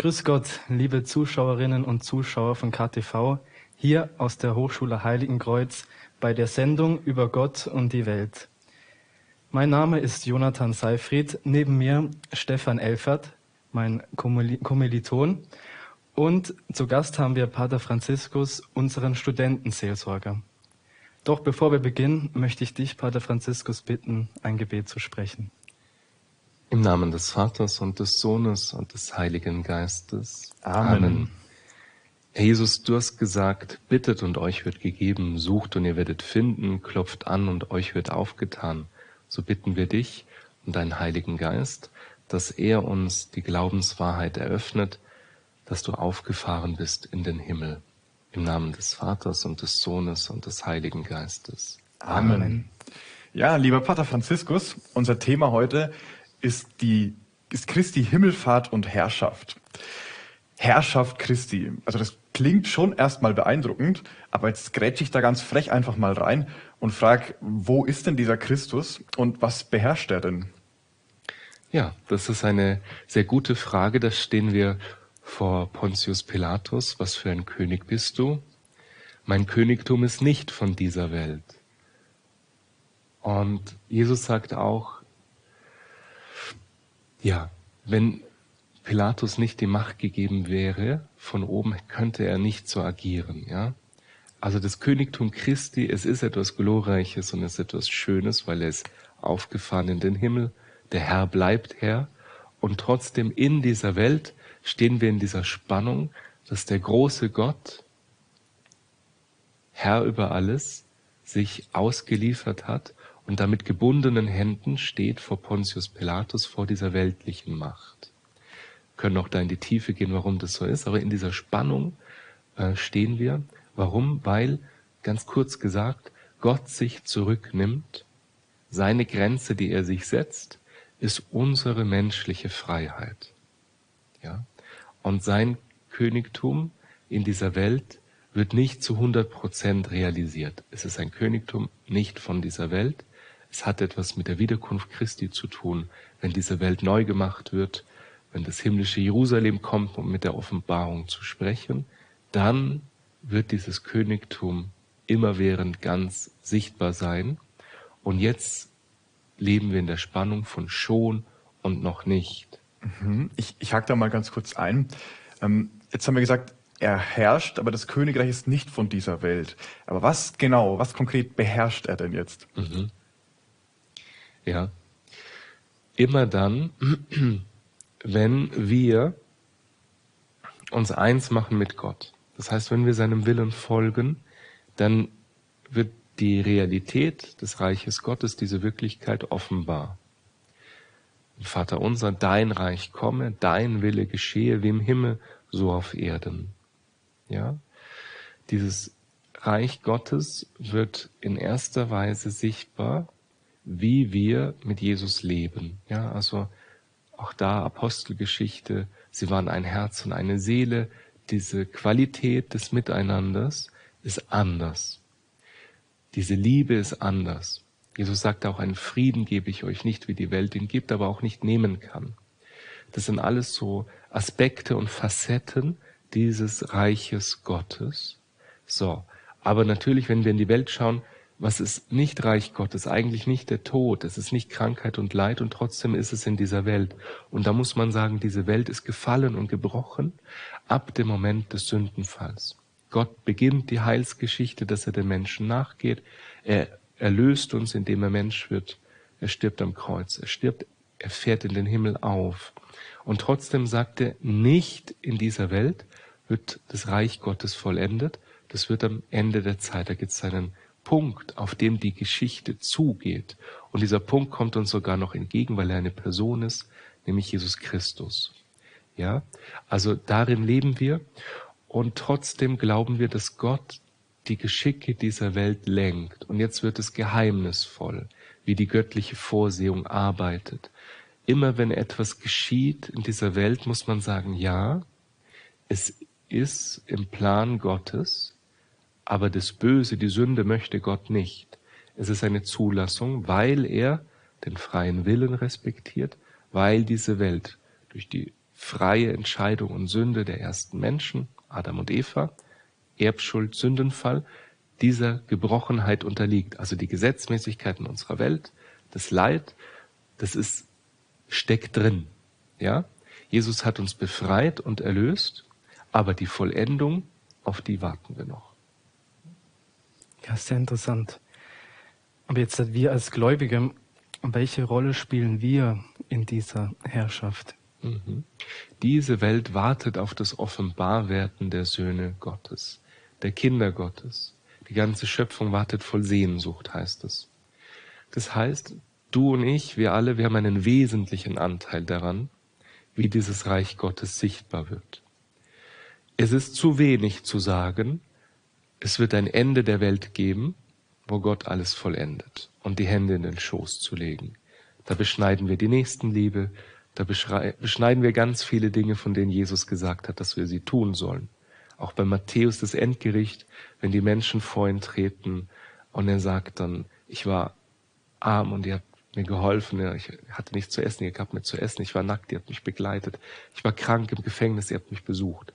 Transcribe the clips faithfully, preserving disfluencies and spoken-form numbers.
Grüß Gott, liebe Zuschauerinnen und Zuschauer von K T V, hier aus der Hochschule Heiligenkreuz bei der Sendung über Gott und die Welt. Mein Name ist Jonathan Seifried, neben mir Stefan Elfert, mein Kommiliton, und zu Gast haben wir Pater Franziskus, unseren Studentenseelsorger. Doch bevor wir beginnen, möchte ich dich, Pater Franziskus, bitten, ein Gebet zu sprechen. Im Namen des Vaters und des Sohnes und des Heiligen Geistes. Amen. Amen. Herr Jesus, du hast gesagt, bittet und euch wird gegeben, sucht und ihr werdet finden, klopft an und euch wird aufgetan. So bitten wir dich und deinen Heiligen Geist, dass er uns die Glaubenswahrheit eröffnet, dass du aufgefahren bist in den Himmel. Im Namen des Vaters und des Sohnes und des Heiligen Geistes. Amen. Amen. Ja, lieber Pater Franziskus, unser Thema heute ist die ist Christi Himmelfahrt und Herrschaft. Herrschaft Christi. Also das klingt schon erstmal beeindruckend, aber jetzt grätsche ich da ganz frech einfach mal rein und frage, wo ist denn dieser Christus und was beherrscht er denn? Ja, das ist eine sehr gute Frage. Da stehen wir vor Pontius Pilatus. Was für ein König bist du? Mein Königtum ist nicht von dieser Welt. Und Jesus sagt auch, ja, wenn Pilatus nicht die Macht gegeben wäre, von oben könnte er nicht so agieren, ja. Also das Königtum Christi, es ist etwas Glorreiches und es ist etwas Schönes, weil er ist aufgefahren in den Himmel. Der Herr bleibt Herr. Und trotzdem in dieser Welt stehen wir in dieser Spannung, dass der große Gott, Herr über alles, sich ausgeliefert hat und da mit gebundenen Händen steht vor Pontius Pilatus, vor dieser weltlichen Macht. Wir können auch da in die Tiefe gehen, warum das so ist, aber in dieser Spannung äh, stehen wir. Warum? Weil, ganz kurz gesagt, Gott sich zurücknimmt. Seine Grenze, die er sich setzt, ist unsere menschliche Freiheit. Ja? Und sein Königtum in dieser Welt wird nicht zu hundert Prozent realisiert. Es ist ein Königtum nicht von dieser Welt. Es hat etwas mit der Wiederkunft Christi zu tun, wenn diese Welt neu gemacht wird, wenn das himmlische Jerusalem kommt, um mit der Offenbarung zu sprechen, dann wird dieses Königtum immerwährend ganz sichtbar sein. Und jetzt leben wir in der Spannung von schon und noch nicht. Ich, ich hake da mal ganz kurz ein. Ähm, jetzt haben wir gesagt, er herrscht, aber das Königreich ist nicht von dieser Welt. Aber was genau, was konkret beherrscht er denn jetzt? Mhm. Ja, immer dann, wenn wir uns eins machen mit Gott. Das heißt, wenn wir seinem Willen folgen, dann wird die Realität des Reiches Gottes, diese Wirklichkeit offenbar. Vater unser, dein Reich komme, dein Wille geschehe, wie im Himmel, so auf Erden. Ja, dieses Reich Gottes wird in erster Weise sichtbar, wie wir mit Jesus leben. Ja, also auch da Apostelgeschichte, sie waren ein Herz und eine Seele. Diese Qualität des Miteinanders ist anders. Diese Liebe ist anders. Jesus sagt auch, einen Frieden gebe ich euch nicht, wie die Welt ihn gibt, aber auch nicht nehmen kann. Das sind alles so Aspekte und Facetten dieses Reiches Gottes. So, aber natürlich, wenn wir in die Welt schauen, was ist nicht Reich Gottes? Eigentlich nicht der Tod, es ist nicht Krankheit und Leid und trotzdem ist es in dieser Welt. Und da muss man sagen, diese Welt ist gefallen und gebrochen ab dem Moment des Sündenfalls. Gott beginnt die Heilsgeschichte, dass er den Menschen nachgeht. Er erlöst uns, indem er Mensch wird. Er stirbt am Kreuz, er stirbt, er fährt in den Himmel auf. Und trotzdem sagt er, nicht in dieser Welt wird das Reich Gottes vollendet. Das wird am Ende der Zeit, da gibt es einen Punkt, auf dem die Geschichte zugeht. Und dieser Punkt kommt uns sogar noch entgegen, weil er eine Person ist, nämlich Jesus Christus. Ja, also darin leben wir und trotzdem glauben wir, dass Gott die Geschicke dieser Welt lenkt. Und jetzt wird es geheimnisvoll, wie die göttliche Vorsehung arbeitet. Immer wenn etwas geschieht in dieser Welt, muss man sagen, ja, es ist im Plan Gottes, aber das Böse, die Sünde möchte Gott nicht. Es ist eine Zulassung, weil er den freien Willen respektiert, weil diese Welt durch die freie Entscheidung und Sünde der ersten Menschen, Adam und Eva, Erbschuld, Sündenfall, dieser Gebrochenheit unterliegt. Also die Gesetzmäßigkeiten unserer Welt, das Leid, das ist, steckt drin. Ja? Jesus hat uns befreit und erlöst, aber die Vollendung, auf die warten wir noch. Ja, sehr interessant. Aber jetzt wir als Gläubige, welche Rolle spielen wir in dieser Herrschaft? Mhm. Diese Welt wartet auf das Offenbarwerden der Söhne Gottes, der Kinder Gottes. Die ganze Schöpfung wartet voll Sehnsucht, heißt es. Das heißt, du und ich, wir alle, wir haben einen wesentlichen Anteil daran, wie dieses Reich Gottes sichtbar wird. Es ist zu wenig zu sagen, es wird ein Ende der Welt geben, wo Gott alles vollendet und die Hände in den Schoß zu legen. Da beschneiden wir die Nächstenliebe, da beschneiden wir ganz viele Dinge, von denen Jesus gesagt hat, dass wir sie tun sollen. Auch bei Matthäus das Endgericht, wenn die Menschen vor ihn treten und er sagt dann, ich war arm und ihr habt mir geholfen, ich hatte nichts zu essen, ihr habt mir zu essen, ich war nackt, ihr habt mich begleitet, ich war krank im Gefängnis, ihr habt mich besucht.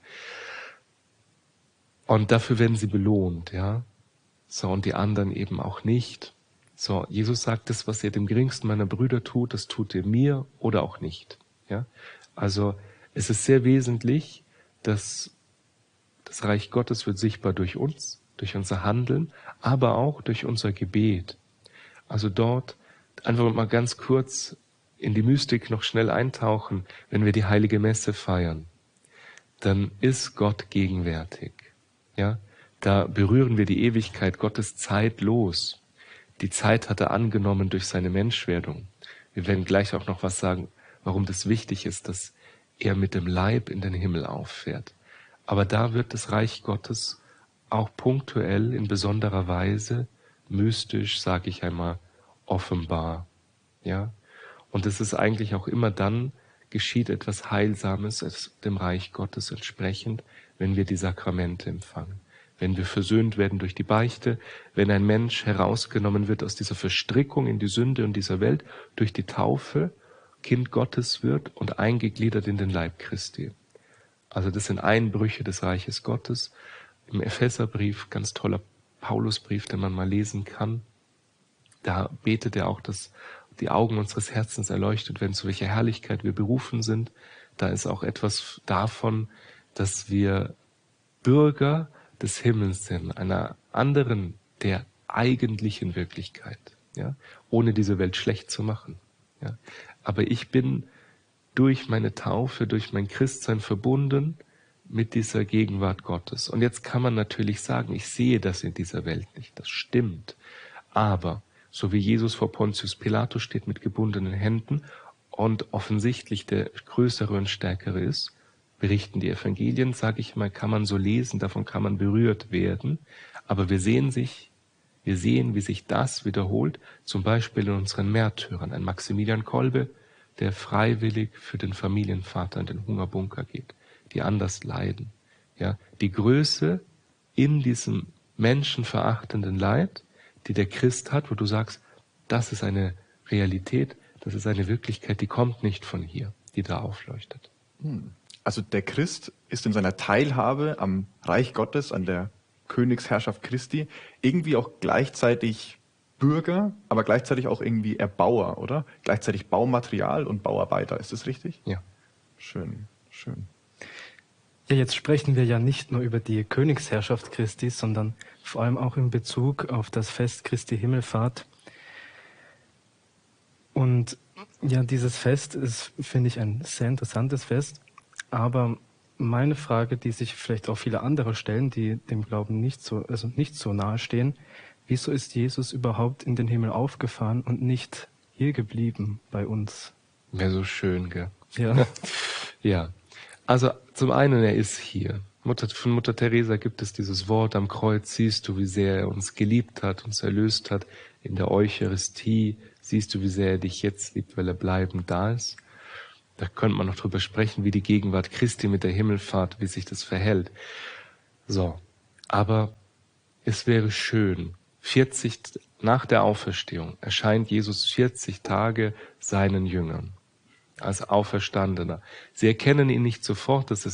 Und dafür werden sie belohnt, ja. So, und die anderen eben auch nicht. So, Jesus sagt, das, was ihr dem geringsten meiner Brüder tut, das tut ihr mir oder auch nicht. Ja? Also es ist sehr wesentlich, dass das Reich Gottes wird sichtbar durch uns, durch unser Handeln, aber auch durch unser Gebet. Also dort einfach mal ganz kurz in die Mystik noch schnell eintauchen, wenn wir die Heilige Messe feiern. Dann ist Gott gegenwärtig. Ja? Da berühren wir die Ewigkeit Gottes zeitlos. Die Zeit hat er angenommen durch seine Menschwerdung. Wir werden gleich auch noch was sagen, warum das wichtig ist, dass er mit dem Leib in den Himmel auffährt. Aber da wird das Reich Gottes auch punktuell in besonderer Weise, mystisch, sage ich einmal, offenbar. Ja? Und es ist eigentlich auch immer dann, geschieht etwas Heilsames dem Reich Gottes entsprechend, wenn wir die Sakramente empfangen. Wenn wir versöhnt werden durch die Beichte, wenn ein Mensch herausgenommen wird aus dieser Verstrickung in die Sünde und dieser Welt, durch die Taufe Kind Gottes wird und eingegliedert in den Leib Christi. Also das sind Einbrüche des Reiches Gottes. Im Epheserbrief, ganz toller Paulusbrief, den man mal lesen kann, da betet er auch, dass die Augen unseres Herzens erleuchtet werden, zu welcher Herrlichkeit wir berufen sind. Da ist auch etwas davon, dass wir Bürger des Himmels sind, einer anderen, der eigentlichen Wirklichkeit, ja, ohne diese Welt schlecht zu machen. Ja. Aber ich bin durch meine Taufe, durch mein Christsein verbunden mit dieser Gegenwart Gottes. Und jetzt kann man natürlich sagen, ich sehe das in dieser Welt nicht, das stimmt. Aber so wie Jesus vor Pontius Pilatus steht mit gebundenen Händen und offensichtlich der Größere und Stärkere ist, berichten die Evangelien, sage ich mal, kann man so lesen, davon kann man berührt werden. Aber wir sehen sich, wir sehen, wie sich das wiederholt, zum Beispiel in unseren Märtyrern. Ein Maximilian Kolbe, der freiwillig für den Familienvater in den Hungerbunker geht, die anders leiden. Ja, die Größe in diesem menschenverachtenden Leid, die der Christ hat, wo du sagst, das ist eine Realität, das ist eine Wirklichkeit, die kommt nicht von hier, die da aufleuchtet. Hm. Also der Christ ist in seiner Teilhabe am Reich Gottes, an der Königsherrschaft Christi, irgendwie auch gleichzeitig Bürger, aber gleichzeitig auch irgendwie Erbauer, oder? Gleichzeitig Baumaterial und Bauarbeiter, ist das richtig? Ja. Schön, schön. Ja, jetzt sprechen wir ja nicht nur über die Königsherrschaft Christi, sondern vor allem auch in Bezug auf das Fest Christi Himmelfahrt. Und ja, dieses Fest ist, finde ich, ein sehr interessantes Fest. Aber meine Frage, die sich vielleicht auch viele andere stellen, die dem Glauben nicht so, also nicht so nahe stehen, wieso ist Jesus überhaupt in den Himmel aufgefahren und nicht hier geblieben bei uns? Wäre so schön, gell? Ja. Ja. Also zum einen, er ist hier. Mutter, von Mutter Teresa gibt es dieses Wort, am Kreuz siehst du, wie sehr er uns geliebt hat, uns erlöst hat. In der Eucharistie siehst du, wie sehr er dich jetzt liebt, weil er bleibend da ist. Da könnte man noch drüber sprechen, wie die Gegenwart Christi mit der Himmelfahrt, wie sich das verhält. So, aber es wäre schön, vierzig nach der Auferstehung erscheint Jesus vierzig Tage seinen Jüngern. als Auferstandener. Sie erkennen ihn nicht sofort, das ist